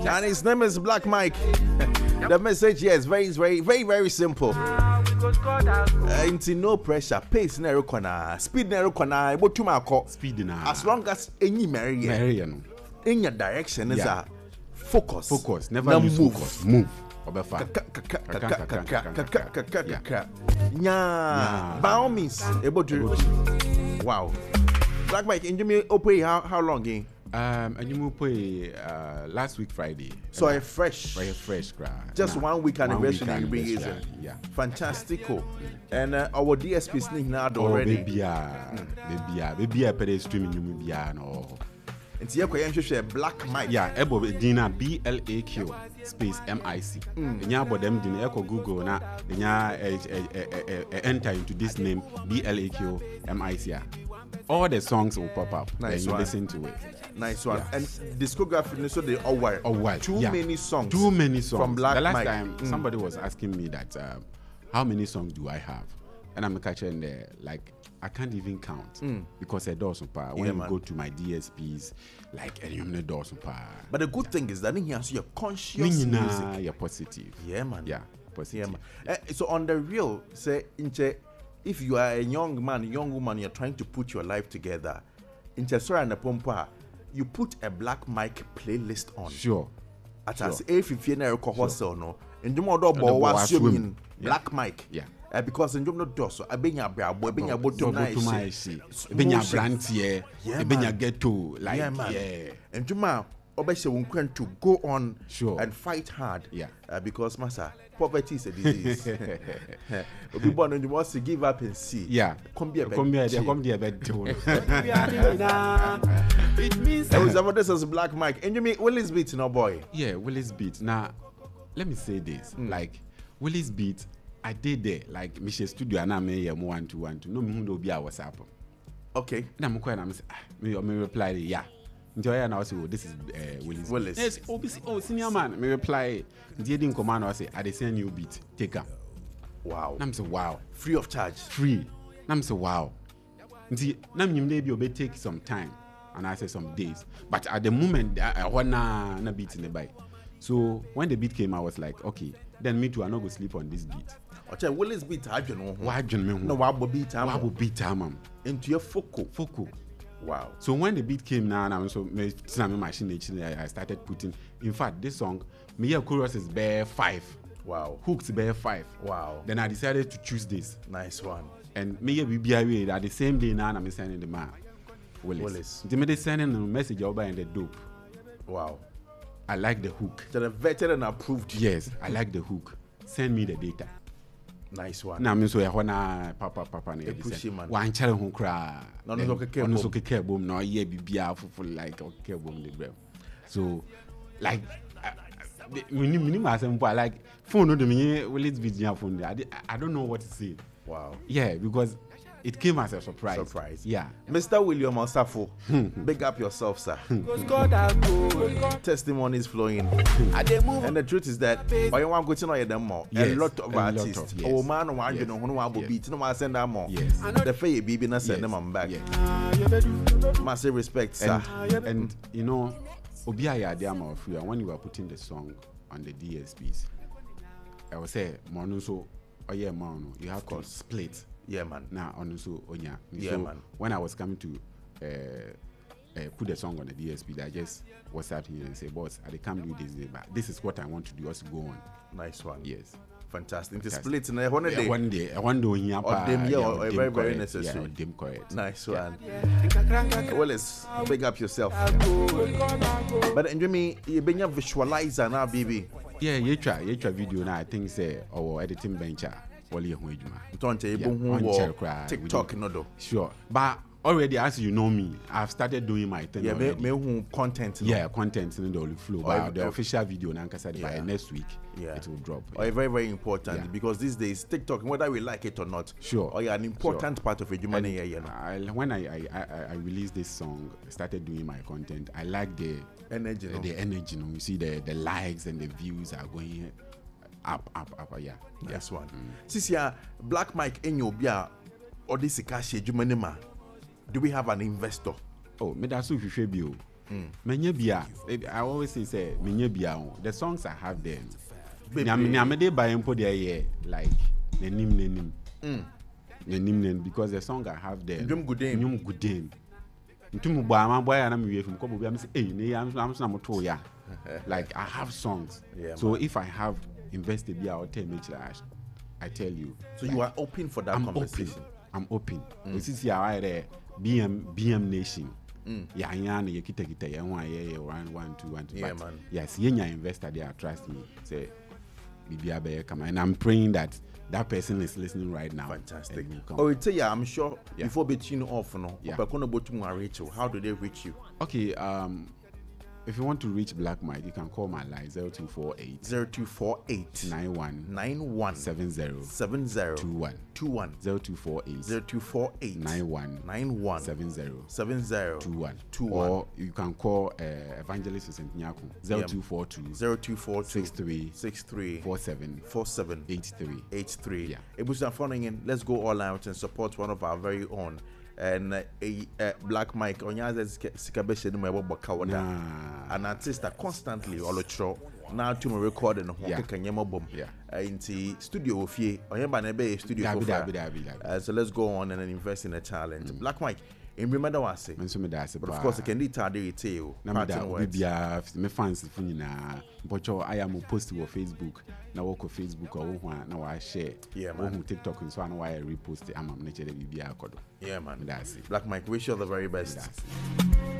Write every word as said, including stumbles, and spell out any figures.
And his name is Black Mike. The message here is very, very, very, very simple. Uh, into no pressure, pace never corner, speed never corner, able to my call speed na. As long as any Mary, Mary, no. in your direction is Yeah. a focus. Focus, never Now lose move. focus. Move. Obefa. Yeah, by all means, able to. Wow. Black Mike, and you may operate how how long? Eh? Um, and you move play uh last week Friday. So a fresh, Very fresh, gra. just one week anniversary. One week Is anniversary, yeah. Fantastical. And uh, our D S P is now Oh, already. baby, ah, baby, ah, baby, ah, pedestrian, you may be ah, no. It's here for you Black Mike. Yeah, ebo dina B L A Q space M I C. Nya about them dina eko Google na nya enter into this name B L A Q M I C. All the songs will pop up. Nice and you one. listen to it. Nice one. Yeah. And discography, so they all were. Oh, what? Too Yeah. many songs. Too many songs. From Black The last Mike. time somebody was asking me that um, how many songs do I have? And I'm catching there like I can't even count because I do some power. When Yeah, you man. go to my D S Ps, like any of them do some power. But the good thing is that in here, so you're conscious music. Nah, you're positive. Yeah, man. Yeah, Yeah, positive. man. Eh, so on the real, say, inche, if you are a young man, young woman, you're trying to put your life together, inche sorry and the pompa, you put a Black Mike playlist on. Sure. At sure. as if you feel near sure. no, and the more double the was boy swim. in Yeah. Black Mike. Yeah. Uh, because in Jumno Dosso, I been your brabo, I been your bottom nice. Benya brantie, Yeah, benya man. ghetto, like Yeah, man. yeah. And Juma, obviously, we going to go on Sure. and fight hard. Yeah. Uh, because, Massa, poverty is a disease. People want to want to give up and see. Yeah. Come be a Come here, bed. come here, bed too. It means Hey, what's up? This is Black Mike. And you mean Willis Beat, no boy? Yeah, Willis Beat. Now, let me say this. Like, Willis Beat, I did there. Like, Michelle Studio, and I may have one to one to no me who be our WhatsApp. Okay. And I'm quite, I'm say, ah, me, me reply, yeah. Enjoy and I say, oh, this is uh, Willis. Willis. Beat. Yes, oh, be- oh, senior man. Me reply, the didn't command. I say, I dey send you beat. Take her. Wow. And I'm say, wow. Free of charge. Free. And I'm say, wow. Nti, na me maybe obey take some time, and I say some days. But at the moment, I, I wanna na beat in the bike. So when the beat came, I was like, okay, then me too, I not go sleep on this beat. Okay, Willis Beat, I don't know. Why do you No, why would beat Why him would beat him? into your focal. Foco. Wow. So when the beat came now, and I was so me my machine, I started putting. In fact, this song, me yeah, chorus is bare five, Wow. hooks bare five. Wow. Then I decided to choose this. Nice one. And me B B I at the same day now I'm sending the man Willis. Willis. The me sending a message over in the dope. Wow. I like the hook. So the veteran approved. Yes, I like the hook. Send me the data. Nice one. Now I'm so I wanna papa papa They push him, man. one child who cry. No, no, no, okay, no, boom. so okay, boom. No, yeah, B B I for like okay, boom the bro. So like we need we need some like phone no the me Willis video phone. I I don't know what to say. Wow. Yeah, because it came as a surprise. Surprise. Yeah. Mister William Osafo, big up yourself, sir. Cause God has good. Testimonies flowing. I dey move. And the truth is that I want to go to know them more. A Yes, lot of a lot artists. of, yes. Oh man, one you Yes, know who want to yes. beat, no one send them more. Yes. The fair baby na send Yes, them back. yes. Ah, you better. Massive respect, sir. And, and you know, Obi Ayadiama free. And when you were putting the song on the D S Ps, I would say, Monu so, oh yeah, man, you have to split. Yeah, man. Now, on so, oh yeah. Yeah, so man. when I was coming to uh, uh, put the song on the D S P, I just WhatsApp here and say, boss, I can't do this, but this is what I want to do. Also go on. Nice one. Yes. Fantastic. The Fantastic. split in a one Yeah, day. one day, one day, yeah, Or them, yeah, or them very, very correct. necessary. Yeah, or them correct. Nice Yeah. one. Willis, big up yourself. But enjoy me, you been your visualizer now, baby. Yeah, you try, you try video now. I think say our editing bench, only a huge Don't you Yeah, who on were chair cry, TikTok, we no do. Sure, but already as you know me, I've started doing my thing. Yeah, me, already. me who content. no? Yeah, content in the only flow. Or But if- the or- official video, now, by Yeah. next week, Yeah. it will drop. Or very, very important Yeah. because these days TikTok, whether we like it or not, Sure. or yeah, an important part of a human And here, you know. I, when I, I, I, I released this song, started doing my content, I like the Energy, no? the energy. You know, you see the the likes and the views are going up, up, up. Yeah, yeah. That's one. Since yeah, Black Mike in your beer or this cash, do we have an investor? Oh, me that's so you bio. Menye bia. I always say say menye bia. The songs I have there. Baby. Nyamede buy empo there yeah like nenim nenim. Mm. Nenim nenim because the song I have there. Ndum gudem. Ndum gudem. Ntumu boy am boy na me from ko bobi am say eh ne am am na moto ya. Like I have songs. Yeah, so man. if I have invested bia or tell me like I tell you. So like, you are open for that I'm conversation. open. I'm open. This is here there B M B M Nation. Yeah, yeah, yeah, kita kita yeah, one yeah, one one two one two. Yeah, But man. yes, yeah, investor there. Trust me. Say, Bibi Abe come and I'm praying that that person is listening right now. Fantastic. and will come. Oh, it's yeah, I'm sure Yeah. before between off, no. Yeah. But Rachel, how do they reach you? Okay. Um, if you want to reach Black Mike, you can call my line zero two four eight Zero two four eight nine one nine one seven zero seven zero two one two one zero two four eight zero two four eight nine one nine one seven zero seven zero two one two or one you can call uh, Evangelist Vincent Nyako zero two four two zero two four two six three six three four seven four seven eight three. eight three. Yeah. Ebusa phoning in. Let's go all out and support one of our very own. And uh, a uh, Black Mike Onyaze Sikabeshe no mebo bokawada. Nah. An artist that constantly olotro now to me record and Yeah. kanyemo bom. Yeah. Uh, into studio ofie. Onyeba na be studio Dabi, for dabi, dabi, dabi. Uh, so let's go on and then invest in a talent. Black Mike, in remember what I say. Men so me da se But of ba. course, I can do tade retail. na me da obi bia me fans fu nyina mpocho I am post wo Facebook na wo ko Facebook o ho na wa share Yeah, wo man. hu TikTok nso na wa repost am am na chere bibia akodo Yeah, man. me da se Black Mike, wish you all the very best. da se